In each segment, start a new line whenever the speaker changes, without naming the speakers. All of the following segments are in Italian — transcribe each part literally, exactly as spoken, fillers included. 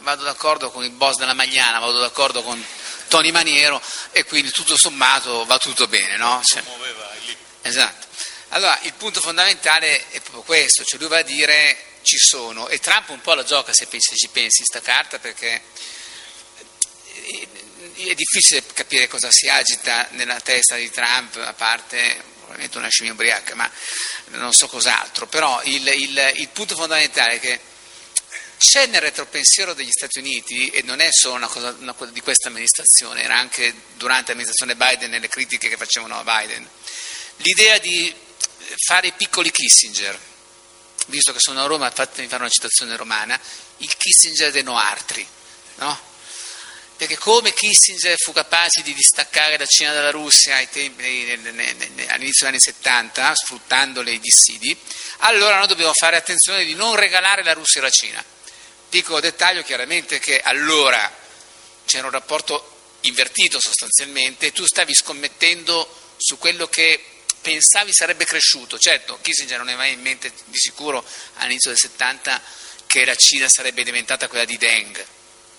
vado d'accordo con il boss della Magliana, vado d'accordo con Tony Maniero e quindi tutto sommato va tutto bene, no? Cioè, esatto. Allora il punto fondamentale è proprio questo, cioè lui va a dire ci sono, e Trump un po' la gioca se ci pensi sta carta, perché è difficile capire cosa si agita nella testa di Trump, a parte probabilmente una scimmia ubriaca, ma non so cos'altro. Però il, il, il punto fondamentale è che c'è nel retropensiero degli Stati Uniti, e non è solo una cosa, una cosa di questa amministrazione, era anche durante l'amministrazione Biden nelle critiche che facevano a Biden, l'idea di fare i piccoli Kissinger. Visto che sono a Roma, fatemi fare una citazione romana, il Kissinger dei Noartri, no? Perché come Kissinger fu capace di distaccare la Cina dalla Russia ai tempi, all'inizio degli anni settanta, sfruttando le dissidi, allora noi dobbiamo fare attenzione di non regalare la Russia alla Cina. Piccolo dettaglio chiaramente che allora c'era un rapporto invertito sostanzialmente, tu stavi scommettendo su quello che pensavi sarebbe cresciuto. Certo, Kissinger non aveva mai in mente di sicuro all'inizio del settanta che la Cina sarebbe diventata quella di Deng,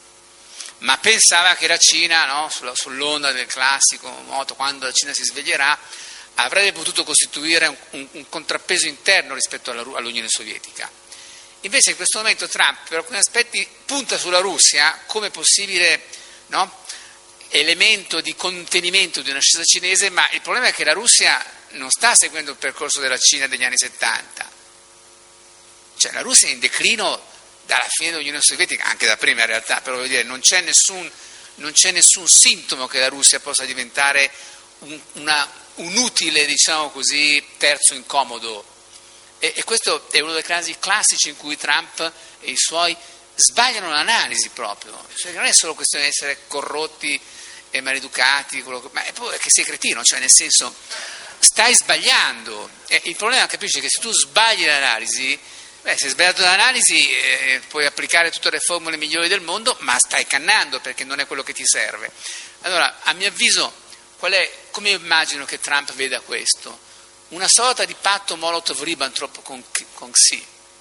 ma pensava che la Cina, no, sull'onda del classico moto, quando la Cina si sveglierà, avrebbe potuto costituire un, un, un contrappeso interno rispetto alla, all'Unione Sovietica. Invece in questo momento Trump per alcuni aspetti punta sulla Russia come possibile, no, elemento di contenimento di un'ascesa cinese, ma il problema è che la Russia non sta seguendo il percorso della Cina degli anni settanta, cioè la Russia è in declino dalla fine dell'Unione Sovietica, anche da prima in realtà, però voglio dire, non c'è nessun, non c'è nessun sintomo che la Russia possa diventare un, una, un utile, diciamo così, terzo incomodo, e, e questo è uno dei casi classici in cui Trump e i suoi sbagliano l'analisi proprio, cioè non è solo questione di essere corrotti e maleducati, quello che, ma è proprio che sei cretino, cioè nel senso stai sbagliando, e il problema, capisci, che se tu sbagli l'analisi, beh, se hai sbagliato l'analisi eh, puoi applicare tutte le formule migliori del mondo, ma stai cannando perché non è quello che ti serve. Allora, a mio avviso, qual è, come immagino che Trump veda questo? Una sorta di patto Molotov-Ribbentrop con, con Xi,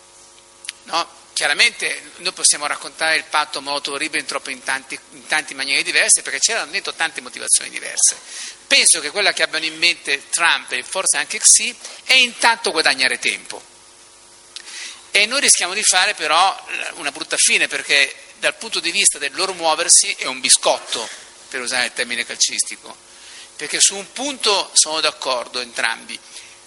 no? Chiaramente noi possiamo raccontare il patto Molotov-Ribbentrop in tanti, in tante maniere diverse, perché c'erano dentro tante motivazioni diverse. Penso che quella che abbiano in mente Trump e forse anche Xi è intanto guadagnare tempo. E noi rischiamo di fare però una brutta fine, perché dal punto di vista del loro muoversi è un biscotto, per usare il termine calcistico, perché su un punto sono d'accordo entrambi: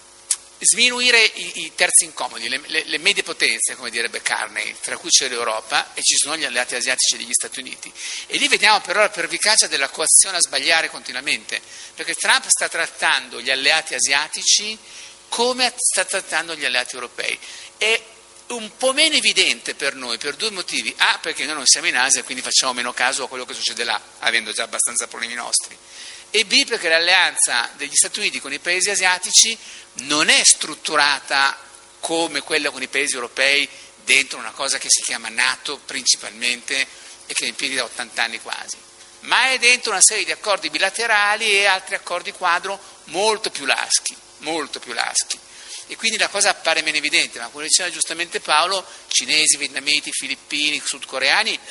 sminuire i, i terzi incomodi, le, le, le medie potenze, come direbbe Carney, tra cui c'è l'Europa e ci sono gli alleati asiatici degli Stati Uniti. E lì vediamo però la pervicacia della coazione a sbagliare continuamente, perché Trump sta trattando gli alleati asiatici come sta trattando gli alleati europei. È un po' meno evidente per noi per due motivi: A, perché noi non siamo in Asia, quindi facciamo meno caso a quello che succede là, avendo già abbastanza problemi nostri, e B, perché l'alleanza degli Stati Uniti con i paesi asiatici non è strutturata come quella con i paesi europei dentro una cosa che si chiama NATO principalmente e che è in piedi da ottanta anni quasi, ma è dentro una serie di accordi bilaterali e altri accordi quadro molto più laschi, molto più laschi. E quindi la cosa appare meno evidente, ma come diceva giustamente Paolo, cinesi, vietnamiti, filippini, sudcoreani,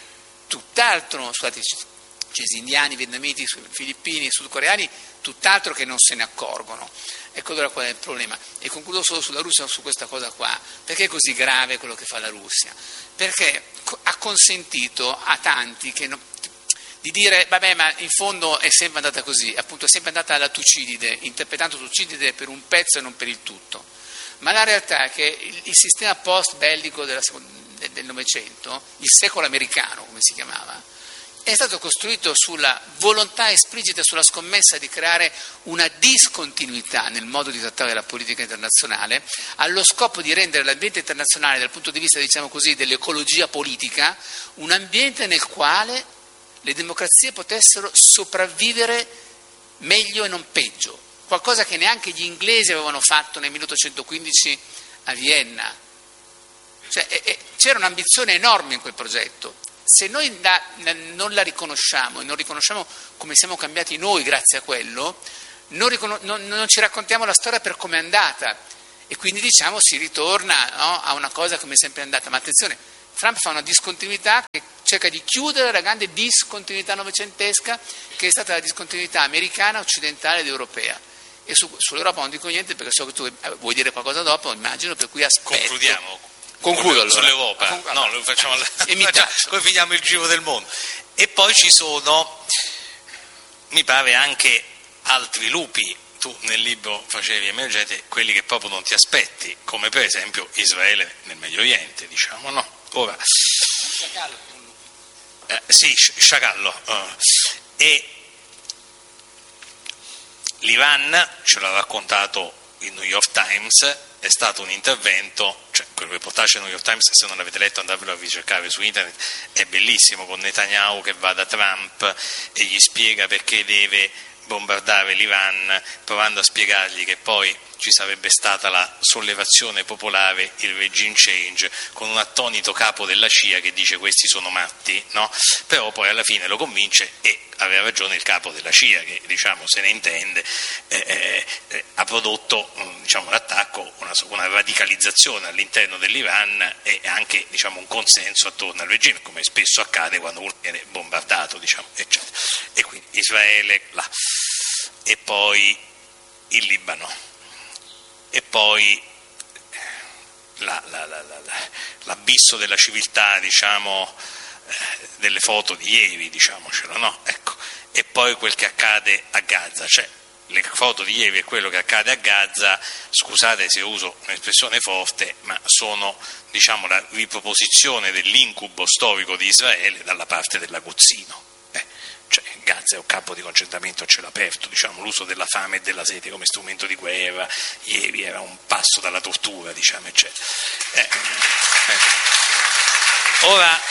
tutt'altro, scusate, cinesi, indiani, vietnamiti, filippini, sudcoreani, tutt'altro che non se ne accorgono. Ecco allora qual è il problema. E concludo solo sulla Russia, su questa cosa qua. Perché è così grave quello che fa la Russia? Perché ha consentito a tanti che non, di dire, vabbè, ma in fondo è sempre andata così, appunto è sempre andata alla Tucidide, interpretando Tucidide per un pezzo e non per il tutto. Ma la realtà è che il, il sistema post bellico della, del Novecento, il secolo americano come si chiamava, è stato costruito sulla volontà esplicita, sulla scommessa di creare una discontinuità nel modo di trattare la politica internazionale, allo scopo di rendere l'ambiente internazionale, dal punto di vista, diciamo così, dell'ecologia politica, un ambiente nel quale le democrazie potessero sopravvivere meglio e non peggio, qualcosa che neanche gli inglesi avevano fatto nel milleottocentoquindici a Vienna. Cioè, e, e, c'era un'ambizione enorme in quel progetto. Se noi la, non la riconosciamo e non riconosciamo come siamo cambiati noi grazie a quello, non, riconos- non, non ci raccontiamo la storia per come è andata, e quindi diciamo si ritorna, no, a una cosa come sempre è andata. Ma attenzione, Trump fa una discontinuità che cerca di chiudere la grande discontinuità novecentesca che è stata la discontinuità americana, occidentale ed europea. E su, sull'Europa non dico niente perché so che tu vuoi dire qualcosa dopo, immagino, per cui aspetto.
Concludiamo.
Concludo allora.
Sull'Europa.
Concludo.
No, lo facciamo alla...
E mi taccio.
Poi finiamo il giro del mondo. E poi ci sono, mi pare, anche altri lupi. Tu nel libro facevi emergente quelli che proprio non ti aspetti, come per esempio Israele nel Medio Oriente, diciamo, no? Ora, eh, sì, sciacallo. Uh, e l'Iran, ce l'ha raccontato il New York Times, è stato un intervento, cioè quel reportage del New York Times, se non l'avete letto andatevelo a ricercare su internet, è bellissimo, con Netanyahu che va da Trump e gli spiega perché deve bombardare l'Iran, provando a spiegargli che poi ci sarebbe stata la sollevazione popolare, il regime change, con un attonito capo della C I A che dice questi sono matti, no? Però poi alla fine lo convince e aveva ragione il capo della C I A che, diciamo, se ne intende, eh, eh, ha prodotto, diciamo, l'attacco, una, una radicalizzazione all'interno dell'Iran e anche, diciamo, un consenso attorno al regime, come spesso accade quando uno viene bombardato, diciamo, eccetera. E quindi Israele là, e poi il Libano. E poi la, la, la, la, l'abisso della civiltà, diciamo, eh, delle foto di ieri, diciamocelo, no? Ecco. E poi quel che accade a Gaza, cioè le foto di ieri e quello che accade a Gaza, scusate se uso un'espressione forte, ma sono, diciamo, la riproposizione dell'incubo storico di Israele dalla parte dell'aguzzino. Cioè, Gaza è un campo di concentramento a cielo aperto, diciamo, l'uso della fame e della sete come strumento di guerra, ieri era un passo dalla tortura, diciamo, eccetera. Eh, eh. Ora,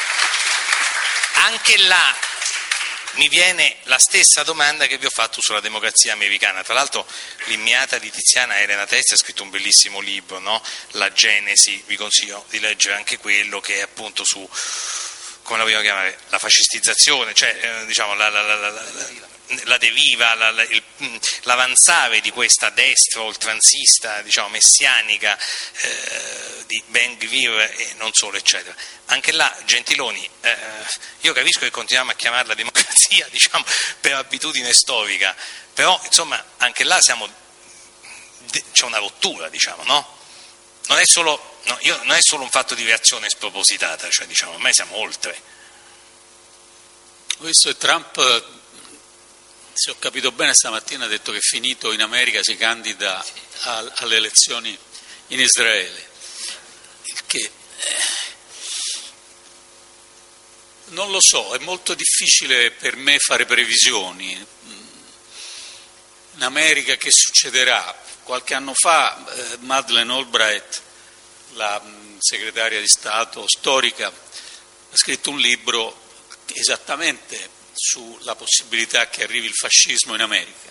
anche là mi viene la stessa domanda che vi ho fatto sulla democrazia americana. Tra l'altro l'inviata di Tiziana Elena Testi ha scritto un bellissimo libro, no? La Genesi, vi consiglio di leggere anche quello, che è appunto su, come la vogliamo chiamare, la fascistizzazione, cioè eh, diciamo la, la, la, la, la, la deriva, la, la, il, l'avanzare di questa destra oltranzista, diciamo messianica, eh, di Ben Gvir e non solo, eccetera. Anche là, Gentiloni, eh, io capisco che continuiamo a chiamarla democrazia, diciamo, per abitudine storica, però insomma anche là siamo, c'è una rottura, diciamo, no? Non è solo No, io, non è solo un fatto di reazione spropositata, cioè diciamo ormai siamo oltre.
Ho visto che Trump, se ho capito bene, stamattina ha detto che finito in America si candida a, alle elezioni in Israele, il che eh, non lo so, è molto difficile per me fare previsioni. In America che succederà? Qualche anno fa eh, Madeleine Albright, la segretaria di Stato storica, ha scritto un libro esattamente sulla possibilità che arrivi il fascismo in America.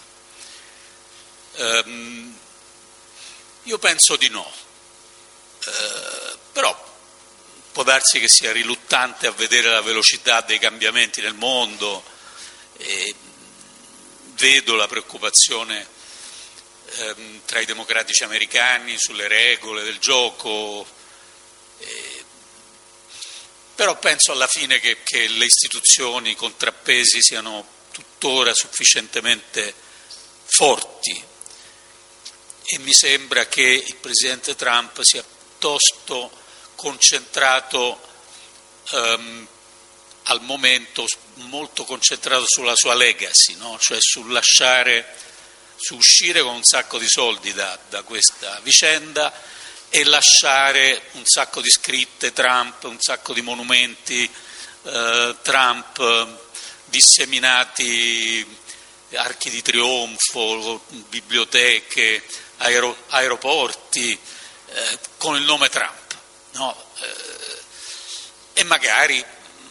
Um, io penso di no, uh, però può darsi che sia riluttante a vedere la velocità dei cambiamenti nel mondo e vedo la preoccupazione tra i democratici americani sulle regole del gioco, eh, però penso alla fine che, che le istituzioni, i contrappesi siano tuttora sufficientemente forti e mi sembra che il presidente Trump sia piuttosto concentrato um, al momento, molto concentrato sulla sua legacy, no? Cioè sul lasciare su uscire con un sacco di soldi da, da questa vicenda e lasciare un sacco di scritte Trump, un sacco di monumenti eh, Trump disseminati, archi di trionfo, biblioteche, aero, aeroporti eh, con il nome Trump, no? eh, e magari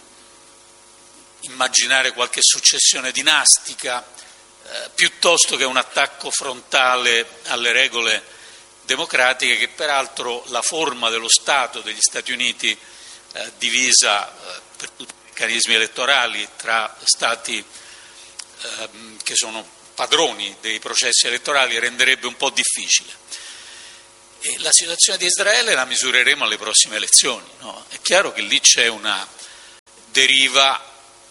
immaginare qualche successione dinastica Eh, piuttosto che un attacco frontale alle regole democratiche, che peraltro la forma dello Stato degli Stati Uniti eh, divisa eh, per tutti i meccanismi elettorali tra Stati eh, che sono padroni dei processi elettorali renderebbe un po' difficile. E la situazione di Israele la misureremo alle prossime elezioni, no? È chiaro che lì c'è una deriva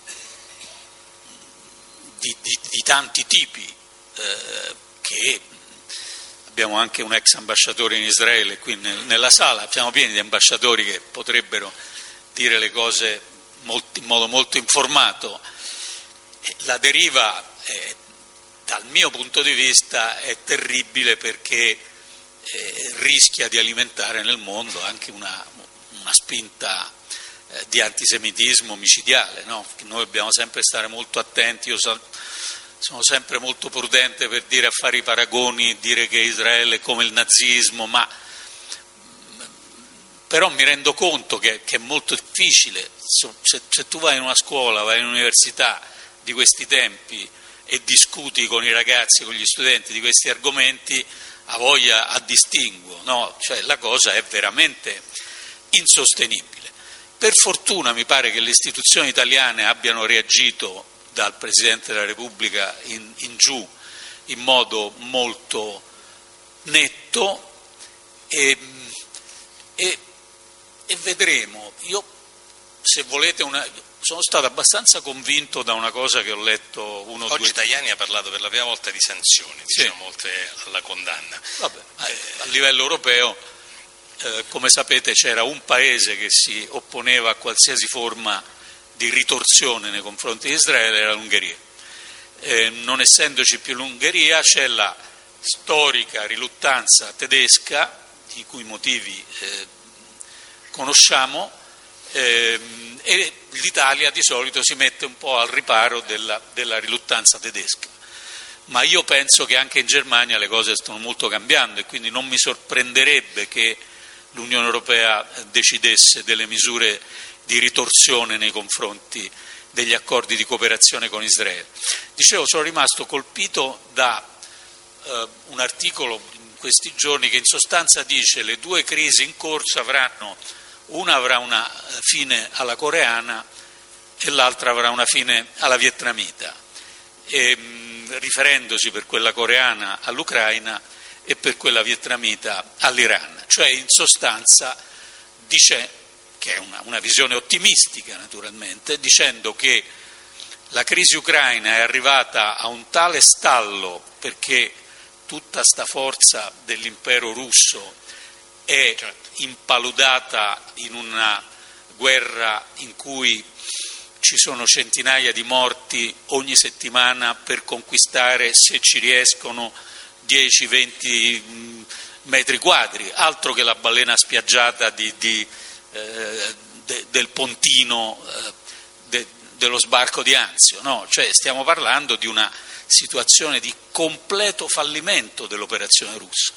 di, di, di tanti tipi, eh, che abbiamo anche un ex ambasciatore in Israele qui nel, nella sala, siamo pieni di ambasciatori che potrebbero dire le cose molto, in modo molto informato. La deriva, eh, dal mio punto di vista, è terribile perché eh, rischia di alimentare nel mondo anche una, una spinta eh, di antisemitismo micidiale, no? Noi dobbiamo sempre stare molto attenti. Io so, sono sempre molto prudente per dire, a fare i paragoni, dire che Israele è come il nazismo, ma però mi rendo conto che, che è molto difficile. Se, se tu vai in una scuola, vai in un'università di questi tempi e discuti con i ragazzi, con gli studenti di questi argomenti, ha voglia a distinguo, no? Cioè, la cosa è veramente insostenibile. Per fortuna mi pare che le istituzioni italiane abbiano reagito dal Presidente della Repubblica in, in giù in modo molto netto e, e, e vedremo. Io, se volete, una, sono stato abbastanza convinto da una cosa che ho letto uno o
Oggi
due...
Tajani ha parlato per la prima volta di sanzioni,
Sì.
diciamo, oltre alla condanna.
Vabbè, eh, a livello europeo, eh, come sapete, c'era un paese che si opponeva a qualsiasi forma di ritorsione nei confronti di Israele, era l'Ungheria. Eh, non essendoci più l'Ungheria, c'è la storica riluttanza tedesca, i cui motivi eh, conosciamo, eh, e l'Italia di solito si mette un po' al riparo della, della riluttanza tedesca. Ma io penso che anche in Germania le cose stanno molto cambiando e quindi non mi sorprenderebbe che l'Unione Europea decidesse delle misure di ritorsione nei confronti degli accordi di cooperazione con Israele. Dicevo, sono rimasto colpito da eh, un articolo in questi giorni che in sostanza dice che le due crisi in corso avranno, una avrà una fine alla coreana e l'altra avrà una fine alla vietnamita, e, mh, riferendosi per quella coreana all'Ucraina e per quella vietnamita all'Iran. Cioè, in sostanza, dice, che è una, una visione ottimistica naturalmente, dicendo che la crisi ucraina è arrivata a un tale stallo perché tutta sta forza dell'impero russo è impaludata in una guerra in cui ci sono centinaia di morti ogni settimana per conquistare, se ci riescono, dieci venti metri quadri, altro che la balena spiaggiata di... di Eh, de, del pontino eh, de, dello sbarco di Anzio, no? Cioè, stiamo parlando di una situazione di completo fallimento dell'operazione russa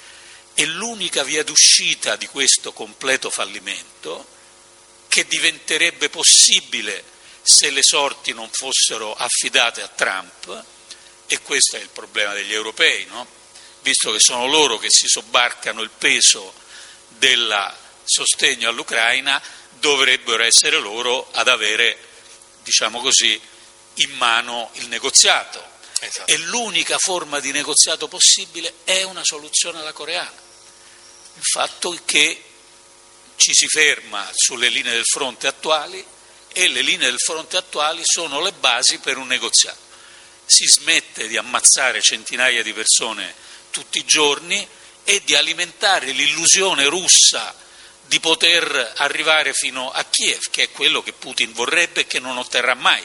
e l'unica via d'uscita di questo completo fallimento, che diventerebbe possibile se le sorti non fossero affidate a Trump, e questo è il problema degli europei, no? Visto che sono loro che si sobbarcano il peso della sostegno all'Ucraina, dovrebbero essere loro ad avere, diciamo così, in mano il negoziato. Esatto. E l'unica forma di negoziato possibile è una soluzione alla coreana. Il fatto è che ci si ferma sulle linee del fronte attuali e le linee del fronte attuali sono le basi per un negoziato. Si smette di ammazzare centinaia di persone tutti i giorni e di alimentare l'illusione russa di poter arrivare fino a Kiev, che è quello che Putin vorrebbe e che non otterrà mai.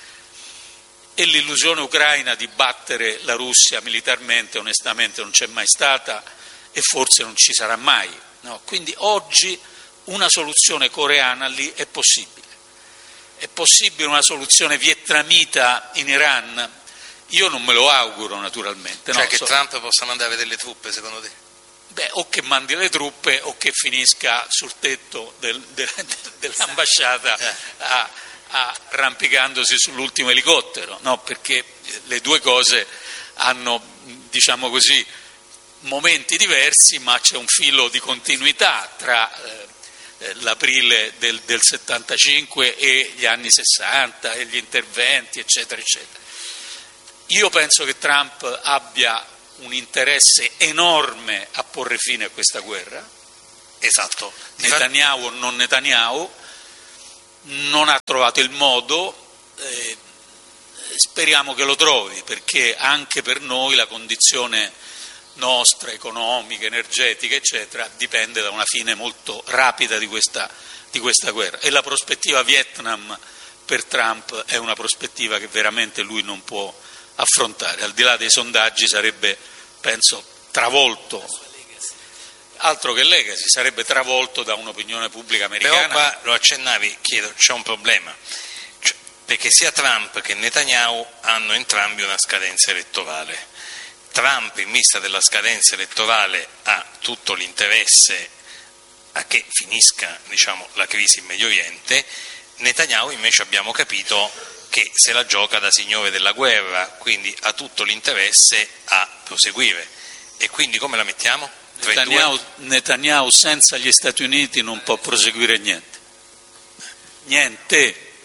E l'illusione ucraina di battere la Russia militarmente, onestamente, non c'è mai stata e forse non ci sarà mai, no? Quindi oggi una soluzione coreana lì è possibile. È possibile una soluzione vietnamita in Iran? Io non me lo auguro, naturalmente.
Cioè,
no?
che
so...
Trump possa mandare delle truppe, secondo te?
Beh, o che mandi le truppe o che finisca sul tetto del, del, dell'ambasciata a, a, arrampicandosi sull'ultimo elicottero, no? Perché le due cose hanno, diciamo così, momenti diversi, ma c'è un filo di continuità tra eh, l'aprile del, del settantacinque e gli anni sessanta e gli interventi, eccetera, eccetera. Io penso che Trump abbia un interesse enorme a porre fine a questa guerra,
esatto.
Netanyahu o non Netanyahu, non ha trovato il modo, eh, speriamo che lo trovi, perché anche per noi la condizione nostra, economica, energetica, eccetera, dipende da una fine molto rapida di questa, di questa guerra. E la prospettiva Vietnam per Trump è una prospettiva che veramente lui non può affrontare, al di là dei sondaggi sarebbe, penso, travolto, altro che legacy, sarebbe travolto da un'opinione pubblica americana.
Però qua lo accennavi, chiedo, c'è un problema, cioè, perché sia Trump che Netanyahu hanno entrambi una scadenza elettorale. Trump, in vista della scadenza elettorale, ha tutto l'interesse a che finisca, diciamo, la crisi in Medio Oriente. Netanyahu invece abbiamo capito che se la gioca da signore della guerra, quindi ha tutto l'interesse a proseguire. E quindi come la mettiamo?
Netanyahu, Netanyahu senza gli Stati Uniti non può proseguire niente. Niente.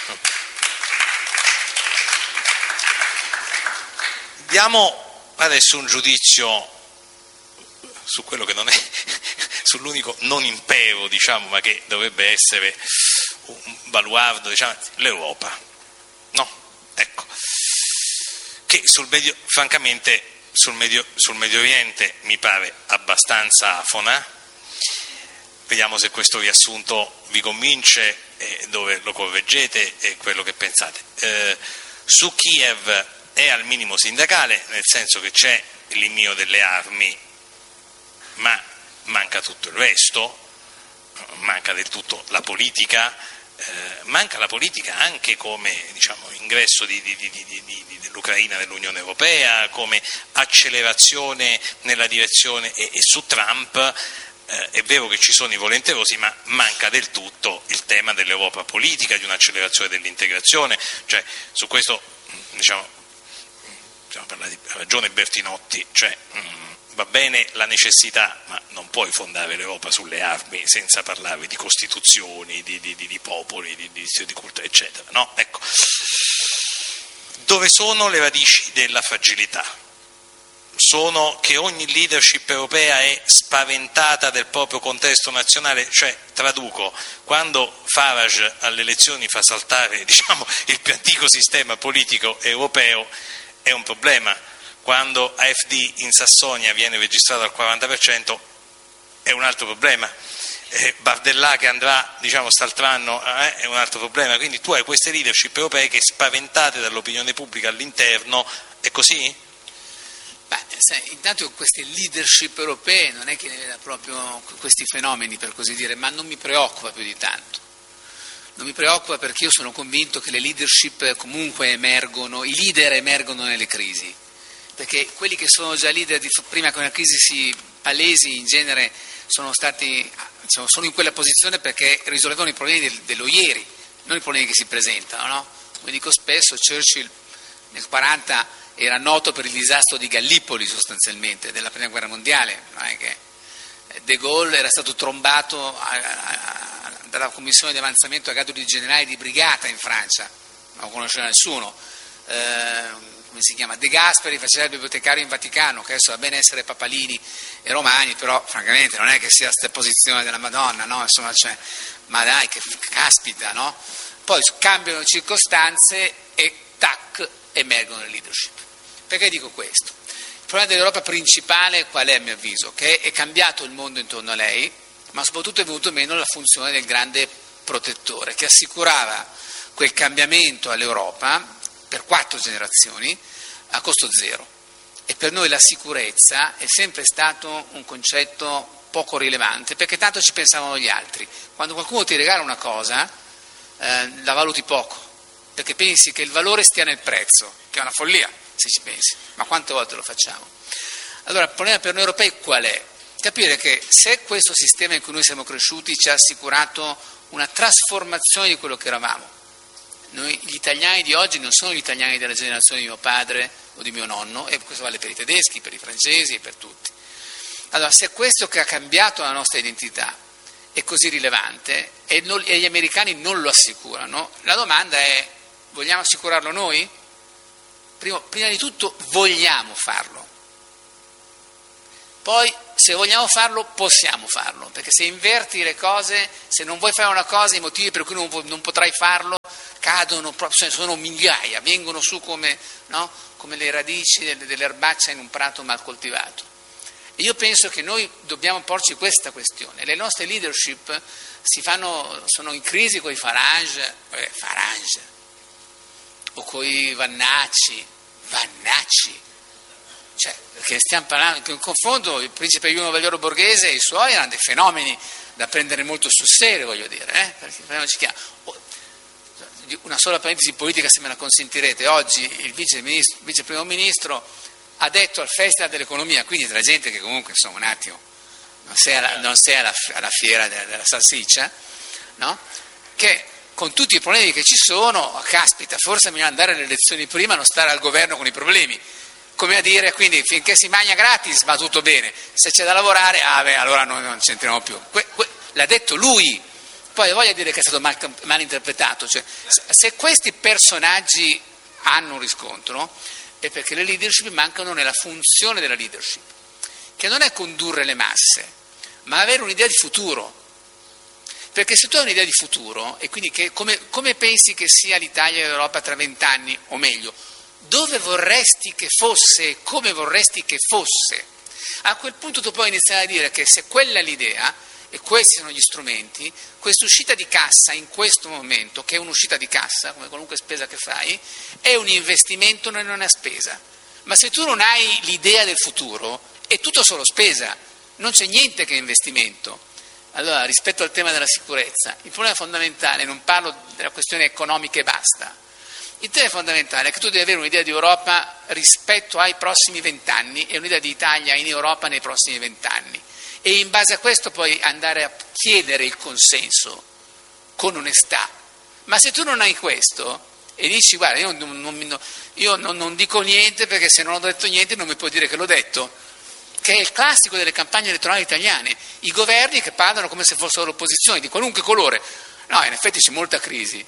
Diamo adesso un giudizio su quello che non è, sull'unico non impero, diciamo, ma che dovrebbe essere un baluardo, diciamo, l'Europa, no? Ecco, che sul Medio, francamente sul Medio, sul Medio Oriente mi pare abbastanza afona. Vediamo se questo riassunto vi convince, eh, dove lo correggete e quello che pensate. Eh, su Kiev è al minimo sindacale, nel senso che c'è l'invio delle armi, ma manca tutto il resto, manca del tutto la politica. Eh, manca la politica anche come, diciamo, ingresso di, di, di, di, di, dell'Ucraina nell'Unione Europea, come accelerazione nella direzione, e, e su Trump eh, è vero che ci sono i volenterosi, ma manca del tutto il tema dell'Europa politica, di un'accelerazione dell'integrazione. Cioè, su questo, diciamo, stiamo parlando di ragione Bertinotti, cioè mh, va bene la necessità, ma non puoi fondare l'Europa sulle armi senza parlare di costituzioni, di, di, di, di popoli, di, di, di cultura, eccetera, no? Ecco. Dove sono le radici della fragilità? Sono che ogni leadership europea è spaventata del proprio contesto nazionale, cioè, traduco, quando Farage alle elezioni fa saltare, diciamo, il più antico sistema politico europeo, è un problema. Quando A F D in Sassonia viene registrato al quaranta per cento è un altro problema. Eh, Bardellà che andrà, diciamo, quest'altro anno eh, è un altro problema. Quindi tu hai queste leadership europee che, spaventate dall'opinione pubblica all'interno, è così?
Beh, sai, intanto queste leadership europee non è che ne veda proprio questi fenomeni, per così dire, ma non mi preoccupa più di tanto. Non mi preoccupa perché io sono convinto che le leadership comunque emergono, i leader emergono nelle crisi. Perché quelli che sono già leader di, prima che una crisi si palesi, in genere sono stati, diciamo, sono in quella posizione perché risolvevano i problemi del, dello ieri, non i problemi che si presentano, no? Come dico spesso, Churchill nel quaranta era noto per il disastro di Gallipoli, sostanzialmente, della prima guerra mondiale, non è che De Gaulle era stato trombato a, a, a, dalla commissione di avanzamento a grado di generale di brigata in Francia, non lo conosceva nessuno. Eh, come si chiama? De Gasperi faceva il bibliotecario in Vaticano, che adesso va bene essere papalini e romani, però francamente non è che sia questa posizione della Madonna, no? Insomma, cioè, ma dai, che caspita, no? Poi cambiano le circostanze e tac, emergono le leadership. Perché dico questo? Il problema dell'Europa principale qual è, a mio avviso? Che è cambiato il mondo intorno a lei, ma soprattutto è venuto meno la funzione del grande protettore, che assicurava quel cambiamento all'Europa per quattro generazioni a costo zero. E per noi la sicurezza è sempre stato un concetto poco rilevante, perché tanto ci pensavano gli altri. Quando qualcuno ti regala una cosa, eh, la valuti poco, perché pensi che il valore stia nel prezzo, che è una follia se ci pensi, ma quante volte lo facciamo? Allora il problema per noi europei qual è? Capire che se questo sistema in cui noi siamo cresciuti ci ha assicurato una trasformazione di quello che eravamo, noi, gli italiani di oggi non sono gli italiani della generazione di mio padre o di mio nonno, e questo vale per i tedeschi, per i francesi e per tutti. Allora, se questo che ha cambiato la nostra identità è così rilevante e, non, e gli americani non lo assicurano, la domanda è: vogliamo assicurarlo noi? Prima, prima di tutto vogliamo farlo, poi se vogliamo farlo possiamo farlo, perché se inverti le cose, se non vuoi fare una cosa, i motivi per cui non, non potrai farlo cadono proprio, sono migliaia, vengono su come, no? come le radici dell'erbaccia in un prato mal coltivato. E io penso che noi dobbiamo porci questa questione. Le nostre leadership si fanno, sono in crisi con i Farage, eh, Farage, o con i Vannacci, Vannacci, cioè, perché stiamo parlando, in confronto il principe Juno Baglioro Borghese e i suoi erano dei fenomeni da prendere molto sul serio, voglio dire, eh? Perché una sola parentesi politica, se me la consentirete. Oggi il vice, ministro, vice primo ministro ha detto al Festival dell'Economia, quindi tra gente che comunque insomma un attimo non sei alla, non sei alla, alla fiera della, della salsiccia, no? Che con tutti i problemi che ci sono, oh, caspita, forse bisogna andare alle elezioni prima, non stare al governo con i problemi. Come a dire, quindi finché si mangia gratis va tutto bene, se c'è da lavorare, ah beh, allora noi non c'entriamo più. Que, que, l'ha detto lui, poi voglio dire che è stato mal, mal interpretato, cioè, se questi personaggi hanno un riscontro è perché le leadership mancano nella funzione della leadership, che non è condurre le masse, ma avere un'idea di futuro. Perché se tu hai un'idea di futuro, e quindi che, come, come pensi che sia l'Italia e l'Europa tra vent'anni, o meglio, dove vorresti che fosse, come vorresti che fosse, a quel punto tu puoi iniziare a dire che se quella è l'idea e questi sono gli strumenti, questa uscita di cassa in questo momento, che è un'uscita di cassa, come qualunque spesa che fai, è un investimento, non è una spesa. Ma se tu non hai l'idea del futuro, è tutto solo spesa, non c'è niente che investimento. Allora, rispetto al tema della sicurezza, il problema fondamentale, non parlo della questione economica e basta, il tema fondamentale è che tu devi avere un'idea di Europa rispetto ai prossimi vent'anni e un'idea di Italia in Europa nei prossimi vent'anni. E in base a questo puoi andare a chiedere il consenso con onestà. Ma se tu non hai questo e dici guarda io, non, non, io non, non dico niente perché se non ho detto niente non mi puoi dire che l'ho detto, che è il classico delle campagne elettorali italiane, i governi che parlano come se fossero l'opposizione di qualunque colore. No, in effetti c'è molta crisi,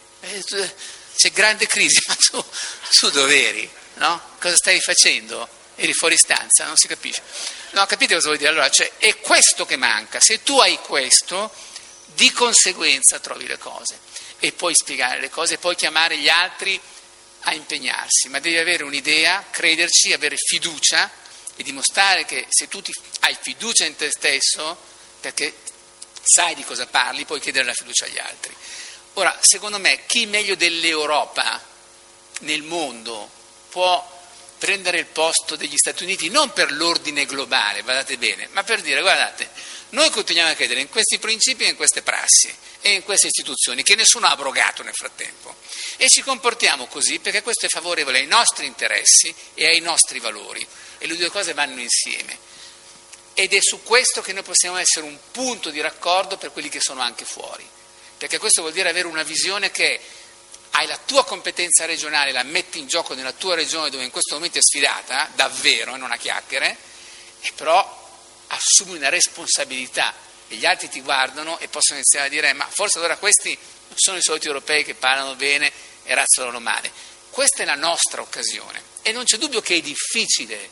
c'è grande crisi, ma tu, tu dov'eri? No? Cosa stavi facendo? Eri fuori stanza? Non si capisce. No, capite cosa vuol dire? Allora, cioè, è questo che manca. Se tu hai questo, di conseguenza trovi le cose e puoi spiegare le cose, puoi chiamare gli altri a impegnarsi, ma devi avere un'idea, crederci, avere fiducia e dimostrare che se tu ti, hai fiducia in te stesso, perché sai di cosa parli, puoi chiedere la fiducia agli altri. Ora, secondo me, chi meglio dell'Europa nel mondo può prendere il posto degli Stati Uniti, non per l'ordine globale, guardate bene, ma per dire, guardate, noi continuiamo a credere in questi principi e in queste prassi e in queste istituzioni che nessuno ha abrogato nel frattempo e ci comportiamo così perché questo è favorevole ai nostri interessi e ai nostri valori e le due cose vanno insieme ed è su questo che noi possiamo essere un punto di raccordo per quelli che sono anche fuori, perché questo vuol dire avere una visione che hai la tua competenza regionale, la metti in gioco nella tua regione dove in questo momento è sfidata, davvero, e non a chiacchiere, e però assumi una responsabilità e gli altri ti guardano e possono iniziare a dire ma forse allora questi non sono i soliti europei che parlano bene e razzolano male. Questa è la nostra occasione e non c'è dubbio che è difficile,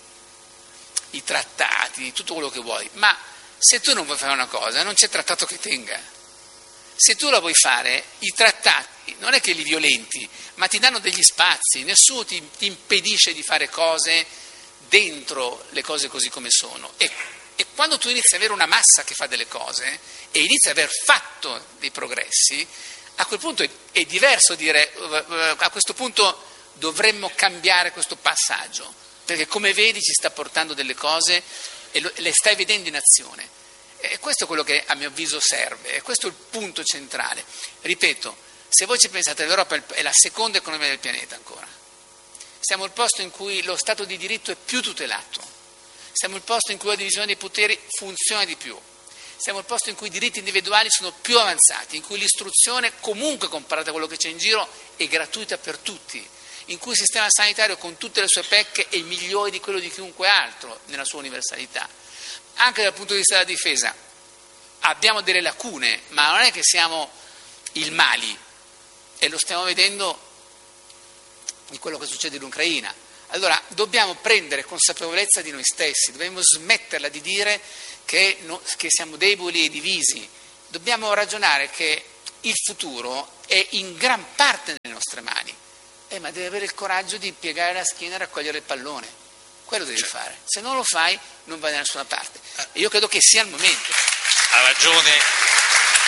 i trattati, tutto quello che vuoi, ma se tu non vuoi fare una cosa non c'è trattato che tenga. Se tu la vuoi fare, i trattati non è che li violenti, ma ti danno degli spazi, nessuno ti, ti impedisce di fare cose dentro le cose così come sono. E, e quando tu inizi ad avere una massa che fa delle cose e inizi ad aver fatto dei progressi, a quel punto è, è diverso dire, a questo punto dovremmo cambiare questo passaggio, perché come vedi ci sta portando delle cose e lo, le stai vedendo in azione. E questo è quello che a mio avviso serve, e questo è il punto centrale. Ripeto, se voi ci pensate, l'Europa è la seconda economia del pianeta ancora. Siamo il posto in cui lo Stato di diritto è più tutelato, siamo il posto in cui la divisione dei poteri funziona di più, siamo il posto in cui i diritti individuali sono più avanzati, in cui l'istruzione, comunque comparata a quello che c'è in giro, è gratuita per tutti, in cui il sistema sanitario con tutte le sue pecche è migliore di quello di chiunque altro nella sua universalità. Anche dal punto di vista della difesa abbiamo delle lacune, ma non è che siamo il Mali, e lo stiamo vedendo in quello che succede in Ucraina. Allora dobbiamo prendere consapevolezza di noi stessi, dobbiamo smetterla di dire che, no, che siamo deboli e divisi, dobbiamo ragionare che il futuro è in gran parte nelle nostre mani, eh, ma devi avere il coraggio di piegare la schiena e raccogliere il pallone, quello devi certo. fare, se non lo fai non vai da nessuna parte, e io credo che sia il momento.
Ha ragione